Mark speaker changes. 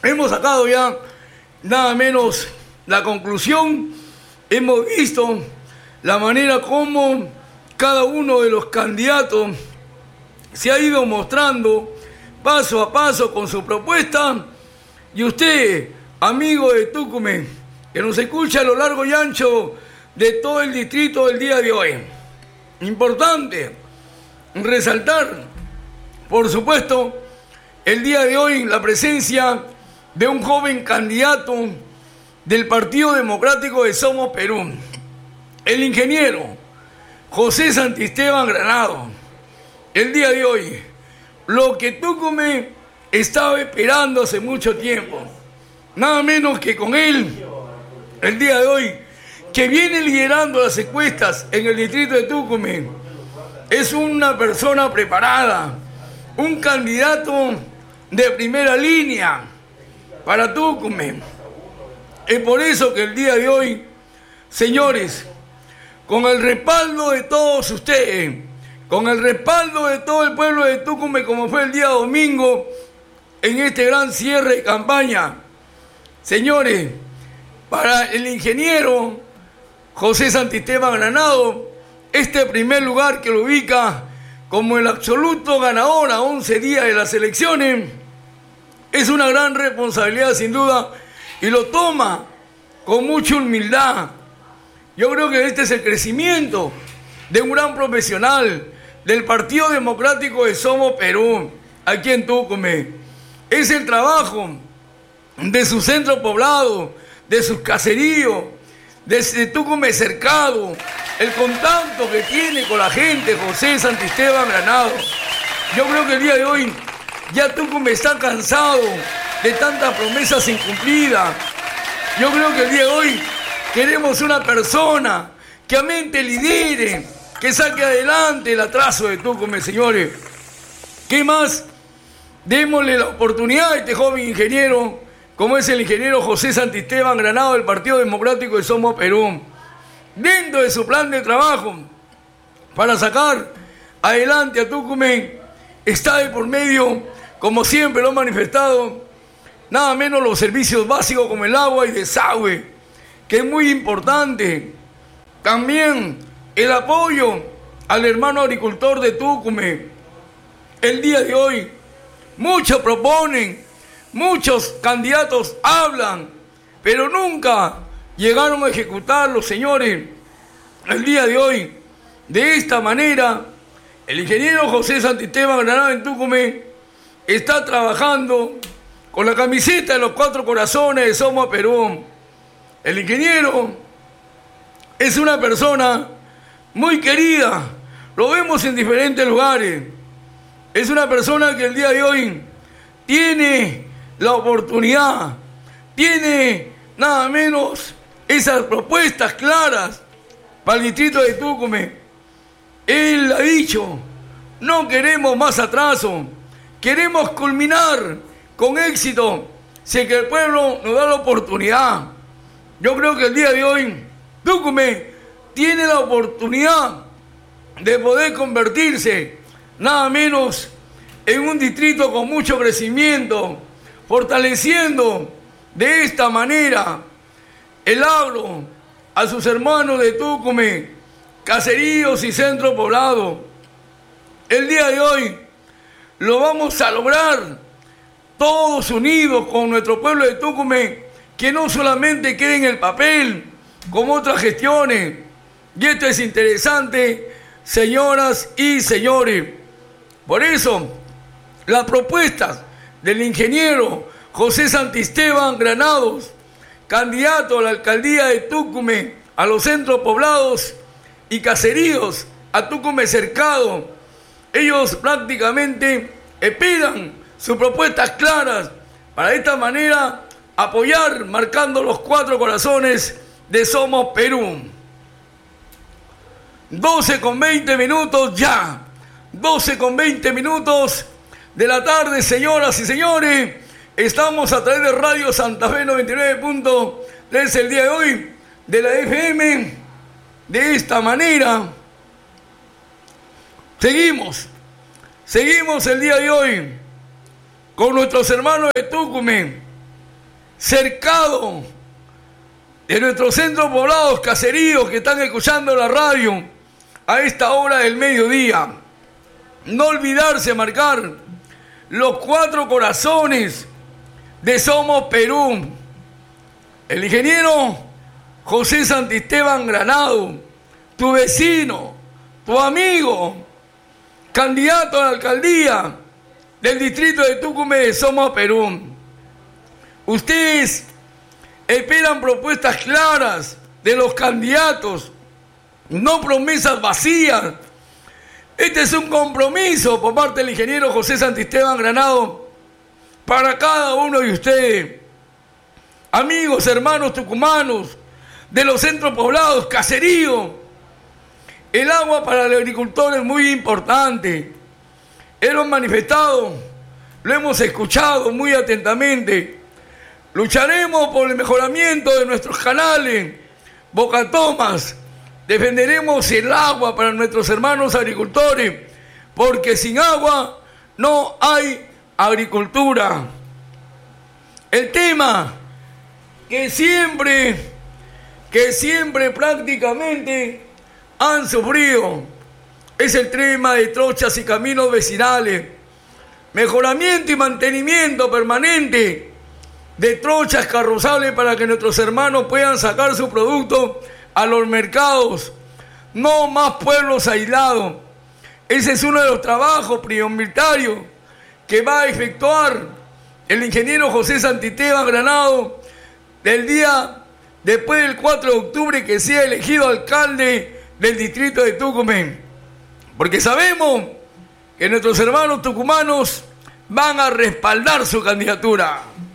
Speaker 1: hemos sacado ya nada menos la conclusión. Hemos visto la manera como cada uno de los candidatos se ha ido mostrando paso a paso con su propuesta. Y usted, amigo de Tucumán, que nos escucha a lo largo y ancho de todo el distrito del día de hoy, importante resaltar, por supuesto, el día de hoy la presencia de un joven candidato del Partido Democrático de Somos Perú, el ingeniero José Santisteban Granado. El día de hoy, lo que Tucumán estaba esperando hace mucho tiempo, nada menos que con él, el día de hoy, que viene liderando las encuestas en el distrito de Tucumán, es una persona preparada, un candidato de primera línea para Tucumán. Es por eso que el día de hoy, señores, con el respaldo de todos ustedes, con el respaldo de todo el pueblo de Tucumán, como fue el día domingo, en este gran cierre de campaña, señores, para el ingeniero José Santisteban Granado, este primer lugar que lo ubica como el absoluto ganador a 11 días de las elecciones, es una gran responsabilidad sin duda, y lo toma con mucha humildad. Yo creo que este es el crecimiento de un gran profesional del Partido Democrático de Somos Perú, aquí en Tucumán. Es el trabajo de su centro poblado, de sus caseríos, de Tucumán cercado, el contacto que tiene con la gente, José Santisteban Granado. Yo creo que el día de hoy ya Tucumán está cansado de tantas promesas incumplidas. Yo creo que el día de hoy queremos una persona que realmente lidere, que saque adelante el atraso de Tucumán, señores. ¿Qué más? Démosle la oportunidad a este joven ingeniero, como es el ingeniero José Santisteban Granado del Partido Democrático de Somos Perú, dentro de su plan de trabajo para sacar adelante a Tucumán, está de por medio, como siempre lo han manifestado, nada menos los servicios básicos como el agua y desagüe, que es muy importante. También el apoyo al hermano agricultor de Tucumán. El día de hoy, muchos proponen, muchos candidatos hablan, pero nunca llegaron a ejecutarlo, señores. El día de hoy, de esta manera, el ingeniero José Santisteban Granado en Tucumán está trabajando con la camiseta de los 4 corazones de Somos Perú. El ingeniero es una persona muy querida, lo vemos en diferentes lugares. Es una persona que el día de hoy tiene la oportunidad, tiene nada menos esas propuestas claras para el distrito de Tucumán. Él ha dicho, no queremos más atraso, queremos culminar con éxito, si que el pueblo nos da la oportunidad. Yo creo que el día de hoy Tucumán tiene la oportunidad de poder convertirse nada menos en un distrito con mucho crecimiento, fortaleciendo de esta manera el agro a sus hermanos de Tucumán, caseríos y centro poblado. El día de hoy lo vamos a lograr todos unidos con nuestro pueblo de Tucumán, que no solamente quede en el papel, como otras gestiones. Y esto es interesante, señoras y señores. Por eso, las propuestas del ingeniero José Santisteban Granados, candidato a la alcaldía de Tucumán, a los centros poblados y caseríos, a Tucumán cercado, ellos prácticamente pidan sus propuestas claras para de esta manera apoyar, marcando los 4 corazones de Somos Perú. 12:20 ya. 12:20 de la tarde, señoras y señores. Estamos a través de Radio Santa Fe 99.3 el día de hoy, de la FM. De esta manera, seguimos el día de hoy con nuestros hermanos de Tucumán, cercado de nuestros centros poblados, caseríos que están escuchando la radio a esta hora del mediodía. No olvidarse marcar los 4 corazones de Somos Perú. El ingeniero José Santisteban Granado, tu vecino, tu amigo, candidato a la alcaldía del distrito de Tucumán de Somos Perú. Ustedes esperan propuestas claras de los candidatos, no promesas vacías. Este es un compromiso por parte del ingeniero José Santisteban Granado para cada uno de ustedes. Amigos, hermanos tucumanos, de los centros poblados, caseríos, el agua para el agricultor es muy importante. Hemos manifestado, lo hemos escuchado muy atentamente. Lucharemos por el mejoramiento de nuestros canales, bocatomas. Defenderemos el agua para nuestros hermanos agricultores, porque sin agua no hay agricultura. El tema que siempre prácticamente han sufrido es el tema de trochas y caminos vecinales. Mejoramiento y mantenimiento permanente de trochas carrozables para que nuestros hermanos puedan sacar su producto a los mercados. No más pueblos aislados. Ese es uno de los trabajos prioritarios que va a efectuar el ingeniero José Santisteban Granado del día después del 4 de octubre que sea elegido alcalde del distrito de Tucumán. Porque sabemos que nuestros hermanos tucumanos van a respaldar su candidatura.